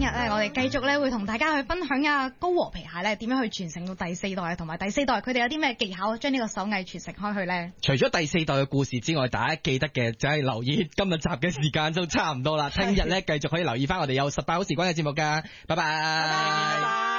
日咧，我哋繼續咧會同大家去分享啊高和皮鞋咧點樣去傳承到第四代，同埋第四代佢哋有啲咩技巧將呢個手藝傳承開去咧？ 除咗第四代嘅故事之外，大家記得嘅就係留意今日集嘅時間都差唔多啦。聽日咧繼續可以留意翻我哋有18好時光嘅節目㗎。拜拜。